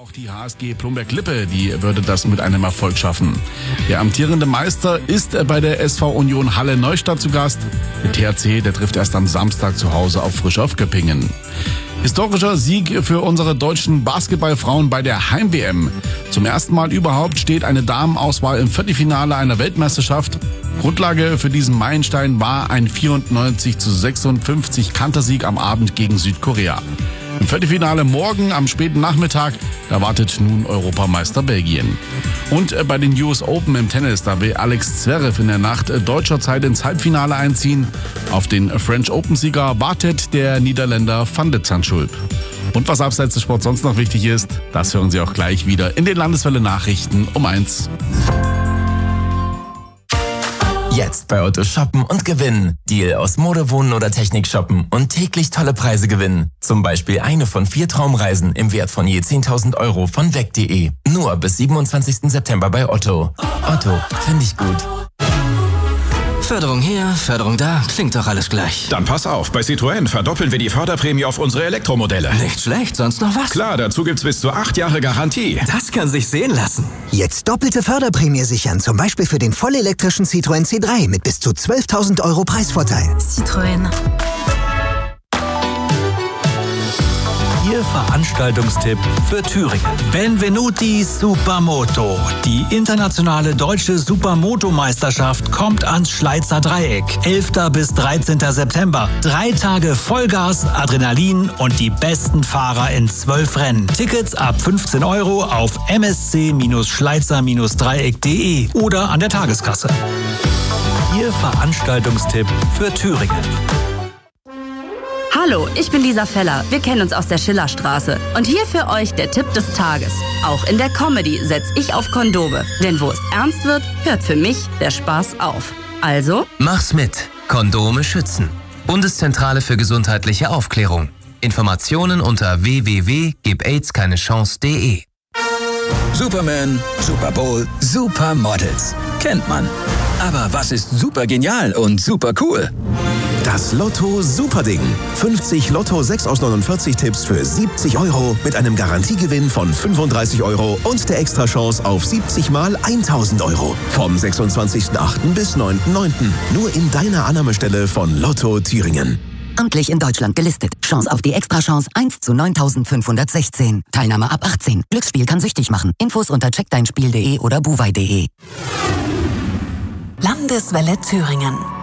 Auch die HSG Plumberg-Lippe, die würde das mit einem Erfolg schaffen. Der amtierende Meister ist bei der SV Union Halle Neustadt zu Gast. Der THC, der trifft erst am Samstag zu Hause auf Frischhoff Göppingen. Historischer Sieg für unsere deutschen Basketballfrauen bei der Heim-WM. Zum ersten Mal überhaupt steht eine Damenauswahl im Viertelfinale einer Weltmeisterschaft. Grundlage für diesen Meilenstein war ein 94:56 Kantersieg am Abend gegen Südkorea. Im Viertelfinale morgen am späten Nachmittag, da wartet nun Europameister Belgien. Und bei den US Open im Tennis, da will Alex Zverev in der Nacht deutscher Zeit ins Halbfinale einziehen. Auf den French Open-Sieger wartet der Niederländer Van de Zandschulp. Und was abseits des Sports sonst noch wichtig ist, das hören Sie auch gleich wieder in den Landeswelle-Nachrichten um 1. Jetzt bei Otto shoppen und gewinnen. Deal aus Mode, Wohnen oder Technik shoppen und täglich tolle Preise gewinnen. Zum Beispiel eine von 4 Traumreisen im Wert von je 10.000 Euro von weg.de. Nur bis 27. September bei Otto. Otto, finde ich gut. Förderung hier, Förderung da, klingt doch alles gleich. Dann pass auf, bei Citroën verdoppeln wir die Förderprämie auf unsere Elektromodelle. Nicht schlecht, sonst noch was? Klar, dazu gibt's bis zu 8 Jahre Garantie. Das kann sich sehen lassen. Jetzt doppelte Förderprämie sichern, zum Beispiel für den vollelektrischen Citroën C3 mit bis zu 12.000 Euro Preisvorteil. Citroën. Ihr Veranstaltungstipp für Thüringen. Benvenuti Supermoto. Die internationale deutsche Supermoto-Meisterschaft kommt ans Schleizer Dreieck. 11. bis 13. September. 3 Tage Vollgas, Adrenalin und die besten Fahrer in 12 Rennen. Tickets ab 15 Euro auf msc-schleizer-dreieck.de oder an der Tageskasse. Ihr Veranstaltungstipp für Thüringen. Hallo, ich bin Lisa Feller. Wir kennen uns aus der Schillerstraße. Und hier für euch der Tipp des Tages. Auch in der Comedy setze ich auf Kondome. Denn wo es ernst wird, hört für mich der Spaß auf. Also? Mach's mit. Kondome schützen. Bundeszentrale für gesundheitliche Aufklärung. Informationen unter www.gebaidskeinechance.de. Superman, Super Bowl, Supermodels. Kennt man. Aber was ist super genial und super cool? Das Lotto Superding. 50 Lotto 6 aus 49 Tipps für 70 Euro mit einem Garantiegewinn von 35 Euro und der Extrachance auf 70 mal 1.000 Euro. Vom 26.08. bis 9.09. Nur in deiner Annahmestelle von Lotto Thüringen. Amtlich in Deutschland gelistet. Chance auf die Extrachance 1 zu 9.516. Teilnahme ab 18. Glücksspiel kann süchtig machen. Infos unter checkdeinspiel.de oder buwei.de. Landeswelle Thüringen.